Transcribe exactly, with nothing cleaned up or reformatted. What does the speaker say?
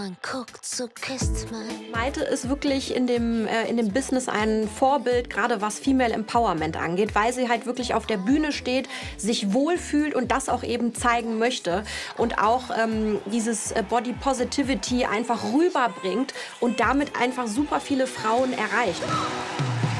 Man guckt, so küsst man. Maite ist wirklich in dem, äh, in dem Business ein Vorbild, gerade was Female Empowerment angeht, weil sie halt wirklich auf der Bühne steht, sich wohlfühlt und das auch eben zeigen möchte und auch ähm, dieses äh, Body Positivity einfach rüberbringt und damit einfach super viele Frauen erreicht.